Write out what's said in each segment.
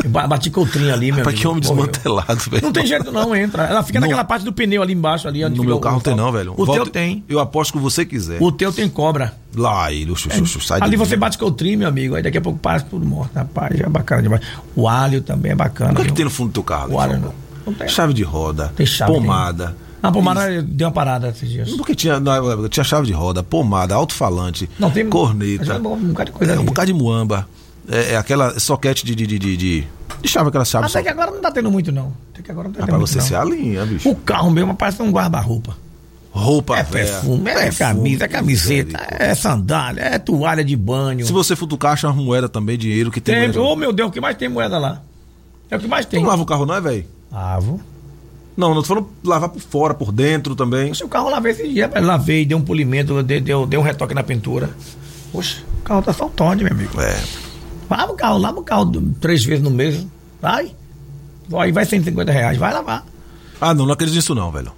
Bati coutrinho ali, meu amigo. Que homem desmantelado, velho. Não tem jeito não, entra. Ela fica naquela parte do pneu ali embaixo. Ali, no meu carro não tem não, velho. O teu tem. Eu aposto que você quiser. O teu tem cobra. Lá, sai ali você bate coutrinho, meu amigo. Aí daqui a pouco passa tudo morto. Rapaz, é bacana demais. O alho também é bacana. O que tem no fundo do teu carro? O alho não tem. Chave de roda. Tem chave. Pomada. A pomada deu uma parada esses dias. Porque tinha chave de roda, pomada, alto-falante, corneta, um bocado de coisa um bocado de muamba, aquela soquete de chave, aquela chave. Até que agora não tá tendo muito, não. Até que agora não tá tendo muito, você se alinha, bicho. O carro mesmo parece um guarda-roupa. Roupa, perfume, camisa, é camiseta, é sandália, é toalha de banho. Se você futucar, acha uma moeda também, dinheiro que tem. Meu Deus, o que mais tem moeda lá? É o que mais tem. Tu não lava o carro, não é, velho? Lavo. Não tô falando lavar por fora, por dentro também. Poxa, o carro eu lavei esse dia, lavei, dei um polimento, dei um retoque na pintura. Poxa, o carro tá só tonde, meu amigo. Lava o carro 3 vezes no mês. Vai R$150, vai lavar. Não acredito nisso não, velho.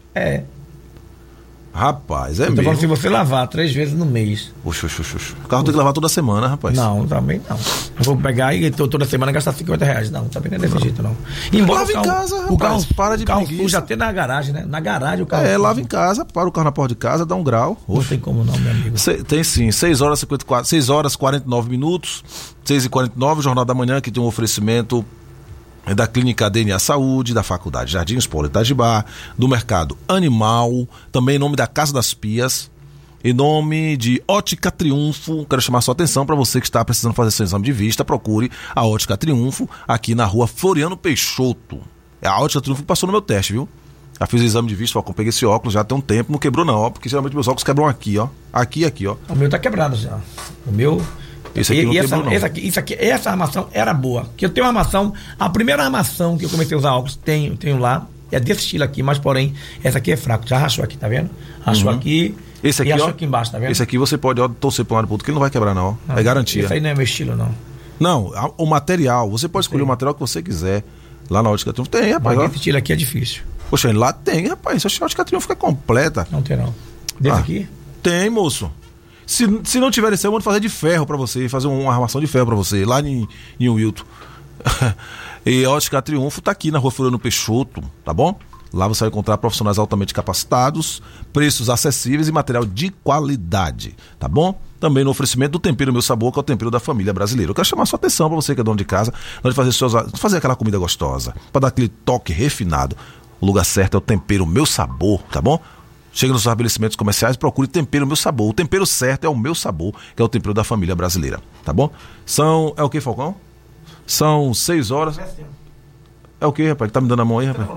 Rapaz, mesmo. Falando, se você lavar 3 vezes no mês. Oxe. O carro tem que lavar toda semana, rapaz. Não, também não. Eu vou pegar e toda semana gastar R$50. Não, também não é desse jeito, não. Embora lava em casa, rapaz. O carro para de preguiça. O carro já tem na garagem, né? Na garagem o carro. Lava em casa, para o carro na porta de casa, dá um grau. Não tem como não, meu amigo. Tem sim, 6 horas e 49 minutos, 6h49, Jornal da Manhã, que tem um oferecimento da Clínica DNA Saúde, da Faculdade Jardins Paulo Itajibá, do Mercado Animal, também em nome da Casa das Pias, em nome de Ótica Triunfo. Quero chamar sua atenção para você que está precisando fazer seu exame de vista, procure a Ótica Triunfo aqui na rua Floriano Peixoto. A Ótica Triunfo passou no meu teste, viu? Já fiz o exame de vista, eu peguei esse óculos já tem um tempo, não quebrou não, porque geralmente meus óculos quebram aqui, ó. Aqui, ó. O meu tá quebrado já. O meu... Esse aqui não quebrou, não. Essa armação era boa. Que eu tenho uma armação, a primeira armação que eu comecei a usar óculos, tenho lá, é desse estilo aqui, mas porém, essa aqui é fraca. Já rachou aqui, tá vendo? Rachou aqui esse aqui, e rachou aqui embaixo, tá vendo? Esse aqui você pode torcer para um lado pro outro, que ele não vai quebrar, não. É garantia. Esse aí não é meu estilo, não. Não, o material, você pode escolher o material que você quiser. Lá na Ótica Triunfo tem, rapaz. Mas esse estilo aqui é difícil. Poxa, lá tem, rapaz. A Ótica Triunfo fica completa. Não tem, não. Desse aqui? Tem, moço. Se não tiver esse, eu vou fazer de ferro pra você, fazer uma armação de ferro pra você, lá em Wilton. E a Ótica Triunfo tá aqui na rua Floriano Peixoto, tá bom? Lá você vai encontrar profissionais altamente capacitados, preços acessíveis e material de qualidade, tá bom? Também no oferecimento do Tempero Meu Sabor, que é o tempero da família brasileira. Eu quero chamar sua atenção pra você que é dono de casa, na hora de fazer aquela comida gostosa, pra dar aquele toque refinado. O lugar certo é o Tempero Meu Sabor, tá bom? Chega nos estabelecimentos comerciais, procure Tempero Meu Sabor. O tempero certo é o Meu Sabor, que é o tempero da família brasileira, tá bom? É o que, Falcão? São 6 horas. É o que, rapaz? Que tá me dando a mão aí, rapaz?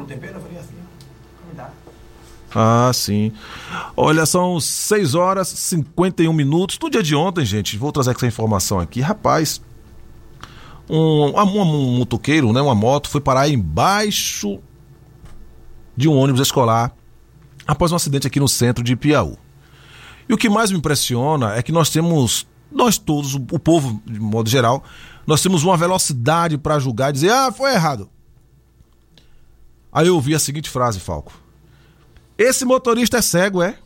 Sim. Olha, são 6 horas e 51 minutos. No dia de ontem, gente, vou trazer essa informação aqui. Rapaz, um motoqueiro, né, uma moto, foi parar embaixo de um ônibus escolar após um acidente aqui no centro de Piauí. E o que mais me impressiona é que nós todos, o povo de modo geral, nós temos uma velocidade para julgar e dizer, foi errado. Aí eu ouvi a seguinte frase, Falco: esse motorista é cego, é?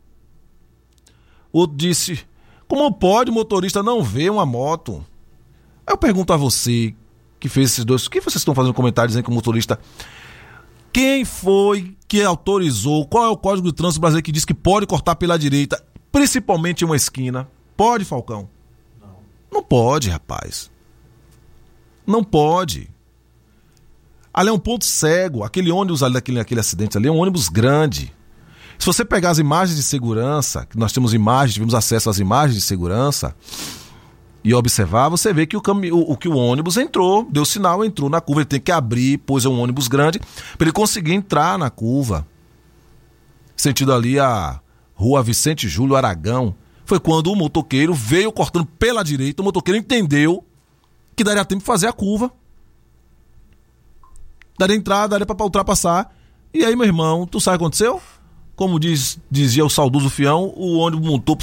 Outro disse, como pode o motorista não ver uma moto? Aí eu pergunto a você, que fez esses dois, o que vocês estão fazendo comentários dizendo que o motorista... Quem foi que autorizou? Qual é o Código de Trânsito brasileiro que diz que pode cortar pela direita, principalmente em uma esquina? Pode, Falcão? Não pode, rapaz. Não pode. Ali é um ponto cego. Aquele ônibus ali, aquele acidente ali, é um ônibus grande. Se você pegar as imagens de segurança, que nós tivemos acesso às imagens de segurança, e observar, você vê que o ônibus deu sinal, entrou na curva, ele tem que abrir, pois é um ônibus grande, para ele conseguir entrar na curva. Sentido ali a rua Vicente Júlio Aragão. Foi quando o motoqueiro veio cortando pela direita, o motoqueiro entendeu que daria tempo de fazer a curva. Daria entrada, daria para ultrapassar. E aí, meu irmão, tu sabe o que aconteceu? Como dizia o saudoso Fião, o ônibus montou